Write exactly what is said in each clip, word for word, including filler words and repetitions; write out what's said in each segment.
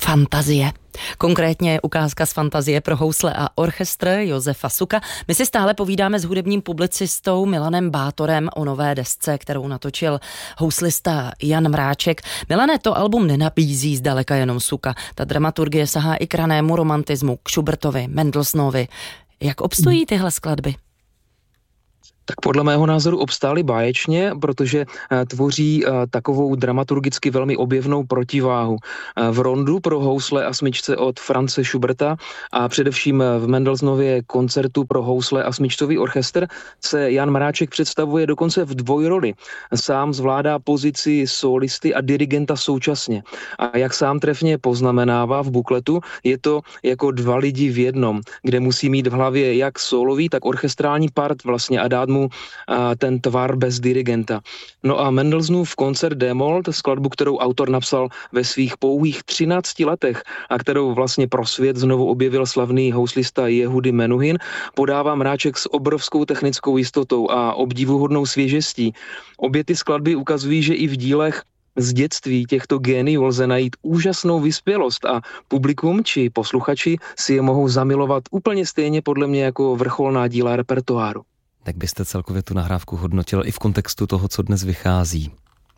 Fantazie. Konkrétně ukázka z Fantazie pro housle a orchestr Josefa Suka. My si stále povídáme s hudebním publicistou Milanem Bátorem o nové desce, kterou natočil houslista Jan Mráček. Milane, to album nenabízí zdaleka jenom Suka. Ta dramaturgie sahá i k ranému romantismu, k Schubertovi, Mendelssohnovi. Jak obstojí tyhle skladby? Tak podle mého názoru obstály báječně, protože tvoří takovou dramaturgicky velmi objevnou protiváhu. V rondu pro housle a smyčce od Franze Schuberta a především v Mendelssohnově koncertu pro housle a smyčcový orchestr se Jan Mráček představuje dokonce v dvojroli. Sám zvládá pozici solisty a dirigenta současně. A jak sám trefně poznamenává v bukletu, je to jako dva lidi v jednom, kde musí mít v hlavě jak solový, tak orchestrální part vlastně a dát mu ten tvar bez dirigenta. No a Mendelssohnův koncert D-moll, skladbu, kterou autor napsal ve svých pouhých třinácti letech a kterou vlastně pro svět znovu objevil slavný houslista Jehudy Menuhin, podává Mráček s obrovskou technickou jistotou a obdivuhodnou svěžestí. Obě ty skladby ukazují, že i v dílech z dětství těchto géniů lze najít úžasnou vyspělost a publikum či posluchači si je mohou zamilovat úplně stejně podle mě jako vrcholná díla repertoáru. Jak byste celkově tu nahrávku hodnotil i v kontextu toho, co dnes vychází?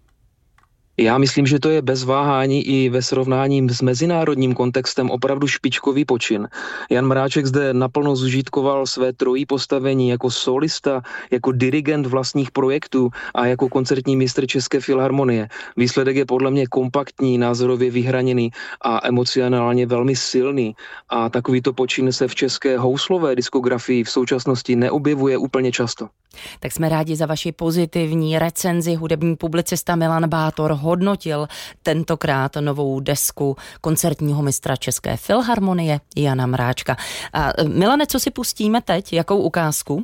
Já myslím, že to je bez váhání i ve srovnání s mezinárodním kontextem opravdu špičkový počin. Jan Mráček zde naplno zužitkoval své trojí postavení jako solista, jako dirigent vlastních projektů a jako koncertní mistr České filharmonie. Výsledek je podle mě kompaktní, názorově vyhraněný a emocionálně velmi silný. A takovýto počin se v české houslové diskografii v současnosti neobjevuje úplně často. Tak jsme rádi za vaši pozitivní recenzi. Hudební publicista Milan Bátor hodnotil tentokrát novou desku koncertního mistra České filharmonie Jana Mráčka. A Milane, co si pustíme teď? Jakou ukázku?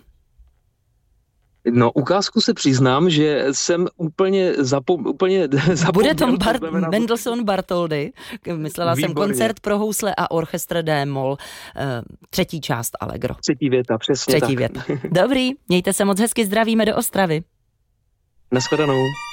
No, ukázku se přiznám, že jsem úplně, zapo- úplně zapomněl. Bude to Bar- Mendelssohn Bartholdy. Myslela Výborně. jsem koncert pro housle a orchestr D-moll. Třetí část Allegro. Třetí věta, přesně Třetí tak. věta. Dobrý, mějte se moc hezky, zdravíme do Ostravy. Nashledanou.